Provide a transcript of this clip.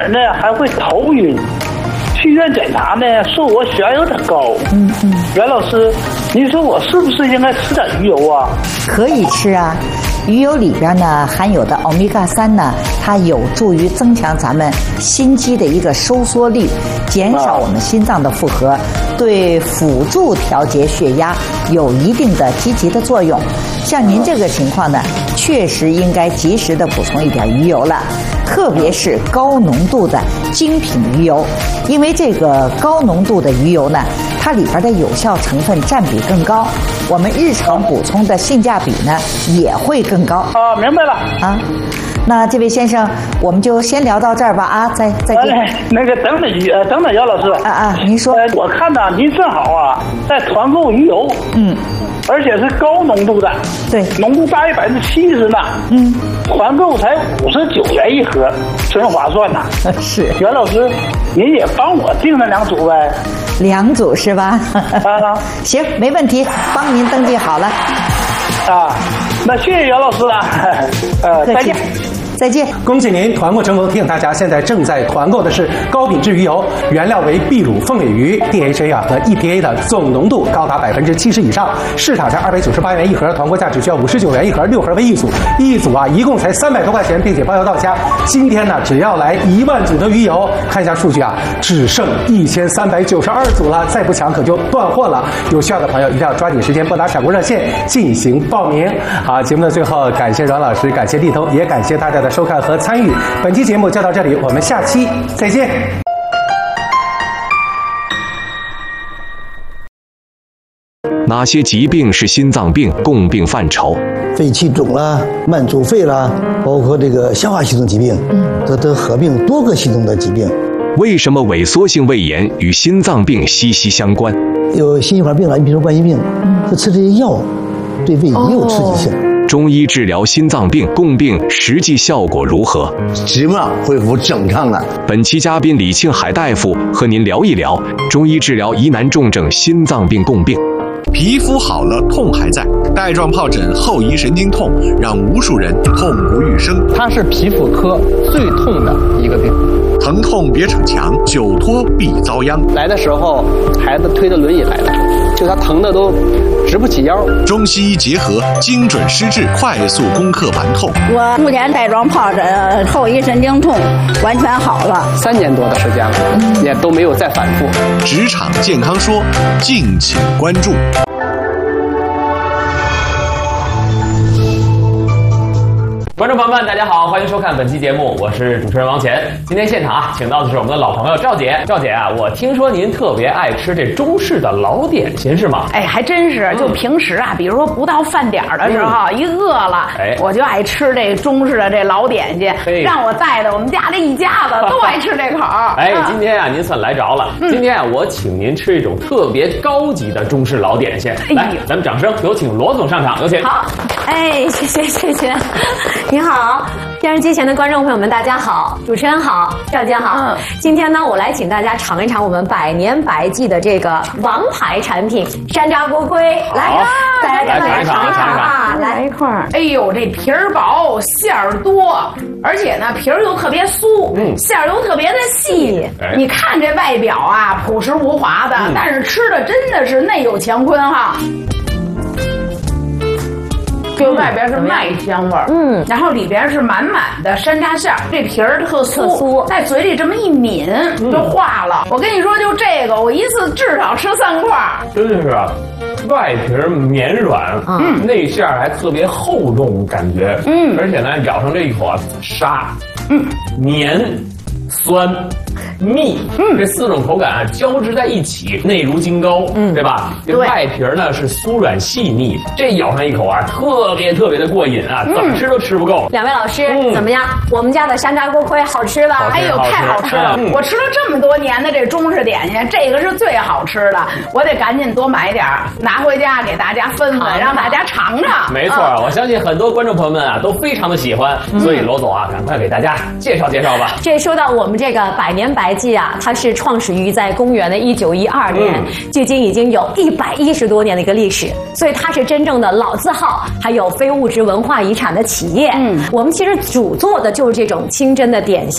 呢还会头晕。去医院检查呢，说我血压有点高。袁老师，您说我是不是应该吃点鱼油啊？ 可以吃啊，鱼油里边呢含有的欧米伽3呢，它有助于增强咱们心肌的一个收缩力，减少我们心脏的负荷，对辅助调节血压有一定的积极的作用。像您这个情况呢，确实应该及时的补充一点鱼油了，特别是高浓度的精品鱼油，因为这个高浓度的鱼油呢，它里边的有效成分占比更高，我们日常补充的性价比呢也会更高。 啊，明白了啊。那这位先生，我们就先聊到这儿吧啊，再见。 那个等等，姚老师您说。 我看呐，您正好啊在团购鱼油，而且是高浓度的， 对， 浓度大于70%呢，团购才59元一盒，真划算呐。 是， 袁老师，您也帮我订了2组呗 ？2组是吧？行，没问题，帮您登记好了。 啊，那谢谢袁老师了，再见。 再见！ 恭喜您团购成功！提醒大家，现在正在团购的是高品质鱼油，原料为秘鲁凤尾鱼 ，DHA 和 EPA 的总浓度高达70%以上，市场价298元一盒，团购价只需要59元一盒，6盒为一组，一组啊一共才300多块钱，并且包邮到家。今天呢，只要来1万组的鱼油，看一下数据啊，只剩1392组了，再不抢可就断货了。有需要的朋友一定要抓紧时间拨打闪光热线进行报名。好，节目的最后，感谢阮老师，感谢丽彤，也感谢大家的收看和参与，本期节目就到这里，我们下期再见。 哪些疾病是心脏病共病范畴？ 肺气肿啦、慢阻肺啦，包括这个消化系统疾病，这都合并多个系统的疾病。 为什么萎缩性胃炎与心脏病息息相关？ 有心血管病了，你比如说冠心病，就吃这些药，对胃也有刺激性。 中医治疗心脏病共病实际效果如何？ 基本上恢复正常了。 本期嘉宾李庆海大夫和您聊一聊中医治疗疑难重症心脏病共病。 皮肤好了，痛还在。带状疱疹后遗神经痛让无数人痛不欲生。 它是皮肤科最痛的一个病。 疼痛别逞强，久拖必遭殃。 来的时候，孩子推着轮椅来的，就他疼的都直不起腰。 中西医结合，精准施治，快速攻克顽痛。 我目前带状疱疹后遗神经痛完全好了 ，3年多的时间了，也都没有再反复。 职场健康说，敬请关注。 观众朋友们，大家好，欢迎收看本期节目，我是主持人王乾。今天现场啊，请到的是我们的老朋友赵姐。赵姐啊，我听说您特别爱吃这中式的老点心是吗？ 哎，还真是。就平时啊，比如说不到饭点的时候，一饿了，我就爱吃这中式的这老点心。让我带的我们家这一家子都爱吃这口。 哎，今天啊，您算来着了。今天啊，我请您吃一种特别高级的中式老点心。来，咱们掌声有请罗总上场，有请。 好，哎，谢谢。你好，电视机前的观众朋友们，大家好，主持人好，赵姐好。今天呢，我来请大家尝一尝我们百年百记的这个王牌产品山楂锅盔。来，大家来尝一尝啊！来一块儿。 哎呦，这皮儿薄，馅儿多，而且呢，皮儿又特别酥，馅儿又特别的细。你看这外表啊，朴实无华的，但是吃的真的是内有乾坤哈。就外边是麦香味儿，然后里边是满满的山楂馅儿，这皮儿特酥，在嘴里这么一抿就化了。我跟你说，就这个，我一次至少吃3块。 真是外皮绵软，内馅还特别厚重，感觉，而且呢，咬上这一口啊，沙，黏，酸。蜜，这4种口感啊交织在一起，内如金钩，对吧？这外皮呢是酥软细腻，这咬上一口啊，特别的过瘾啊，怎么吃都吃不够。 2位老师怎么样？我们家的山楂锅盔好吃吧？ 哎呦，太好吃了！我吃了这么多年的这中式点心，这个是最好吃的，我得赶紧多买点拿回家给大家分分，让大家尝尝。 没错，我相信很多观众朋友们啊都非常的喜欢，所以罗总啊，赶快给大家介绍吧。 这说到我们这个百年百记啊，它是创始于在公元的1912年，距今已经有110多年的一个历史，所以它是真正的老字号，还有非物质文化遗产的企业。我们其实主做的就是这种清真的点心。